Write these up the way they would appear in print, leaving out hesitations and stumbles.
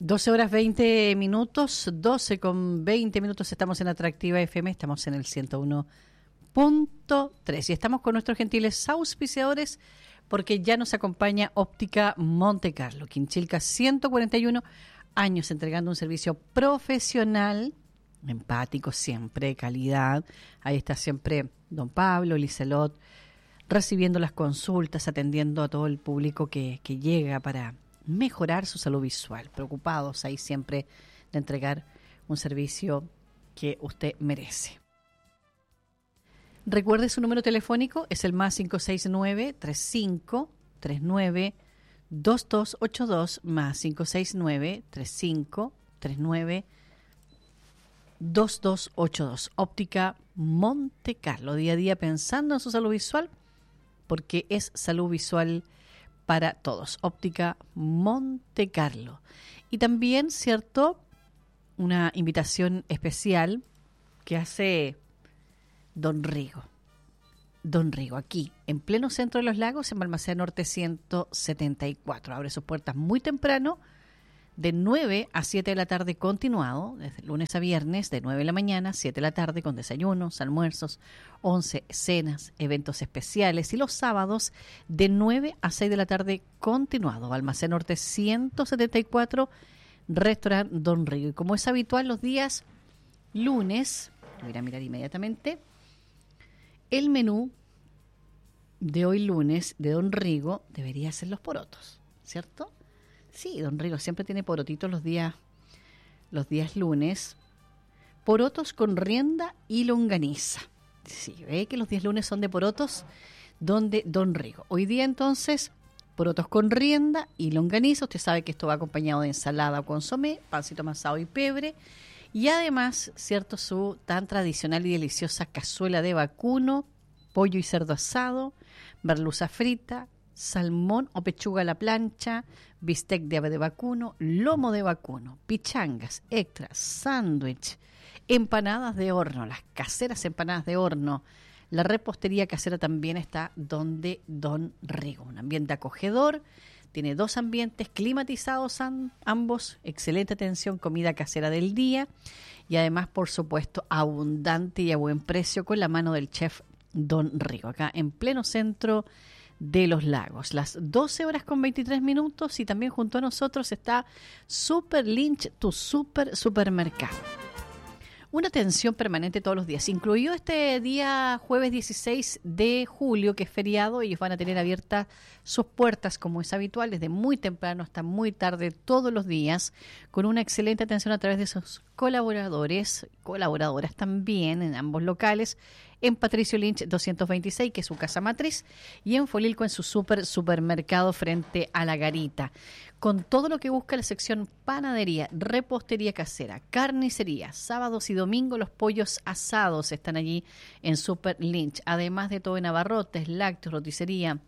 12 horas 20 minutos, 12 con 20 minutos, estamos en Atractiva FM, estamos en el 101.3 y estamos con nuestros gentiles auspiciadores porque ya nos acompaña Óptica Monte Carlo, Quinchilca 141 años entregando un servicio profesional, empático siempre, calidad. Ahí está siempre don Pablo, Liselot, recibiendo las consultas, atendiendo a todo el público que llega para mejorar su salud visual, preocupados ahí siempre de entregar un servicio que usted merece. Recuerde su número telefónico, es el más 569-3539-2282, más 569-3539-2282. Óptica Monte Carlo, día a día pensando en su salud visual, porque es salud visual para todos. Óptica Monte Carlo. Y también, ¿cierto?, una invitación especial que hace Don Rigo. Don Rigo, aquí, en pleno centro de Los Lagos, en Balmaceda Norte 174. Abre sus puertas muy temprano, de 9 a 7 de la tarde continuado, desde lunes a viernes, de 9 de la mañana, 7 de la tarde, con desayunos, almuerzos, 11 cenas, eventos especiales, y los sábados, de 9 a 6 de la tarde continuado. Balmaceda Norte 174, Restaurant Don Rigo. Y como es habitual, los días lunes, voy a mirar inmediatamente, el menú de hoy lunes de Don Rigo debería ser los porotos, ¿cierto? Sí, Don Rigo siempre tiene porotitos los días lunes. Porotos con rienda y longaniza. Sí, ve que los días lunes son de porotos, donde Don Rigo. Hoy día entonces, porotos con rienda y longaniza. Usted sabe que esto va acompañado de ensalada o consomé, pancito amasado y pebre. Y además, cierto, su tan tradicional y deliciosa cazuela de vacuno, pollo y cerdo asado, merluza frita, salmón o pechuga a la plancha, bistec de ave de vacuno, lomo de vacuno, pichangas, extras, sándwich, empanadas de horno, las caseras empanadas de horno. La repostería casera también está donde Don Rigo. Un ambiente acogedor, tiene 2 ambientes climatizados ambos, excelente atención, comida casera del día y además, por supuesto, abundante y a buen precio con la mano del chef Don Rigo, acá en pleno centro de Los Lagos. Las 12 horas con 23 minutos y también junto a nosotros está Super Lynch, tu supermercado. Una atención permanente todos los días, incluido este día jueves 16 de julio, que es feriado. Ellos van a tener abiertas sus puertas, como es habitual, desde muy temprano hasta muy tarde, todos los días, con una excelente atención a través de sus colaboradoras también en ambos locales, en Patricio Lynch 226, que es su casa matriz, y en Folilco, en su supermercado frente a la Garita, con todo lo que busca la sección panadería, repostería casera, carnicería. Sábados y domingos los pollos asados están allí en Super Lynch, además de todo en abarrotes, lácteos, roticería,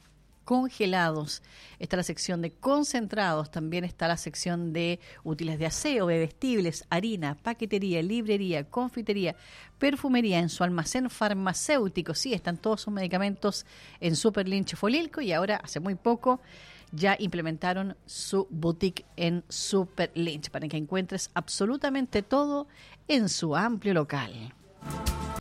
congelados. Está la sección de concentrados, también está la sección de útiles de aseo, bebestibles, harina, paquetería, librería, confitería, perfumería, en su almacén farmacéutico. Sí, están todos sus medicamentos en Super Lynch Folilco, y ahora, hace muy poco, ya implementaron su boutique en Super Lynch para que encuentres absolutamente todo en su amplio local.